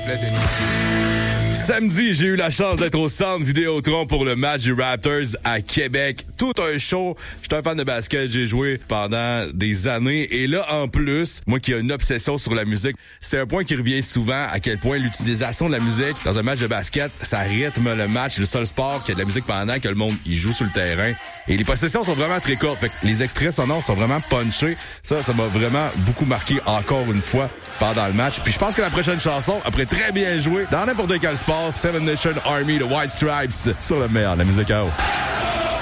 plaît, Denis. Samedi, j'ai eu la chance d'être au Centre Vidéotron pour le match du Raptors à Québec. Tout un show. J'étais un fan de basket, j'ai joué pendant des années. Et là, en plus, moi qui ai une obsession sur la musique, c'est un point qui revient souvent, à quel point l'utilisation de la musique dans un match de basket, ça rythme le match. Le seul sport qui a de la musique pendant que le monde y joue sur le terrain. Et les possessions sont vraiment très courtes. Fait que les extraits sonores sont vraiment punchés. Ça m'a vraiment beaucoup marqué encore une fois pendant le match. Puis je pense que la prochaine chanson, après très bien joué, dans n'importe quel sport, Seven Nation Army de White Stripes, sur le meilleur de la musique à eau.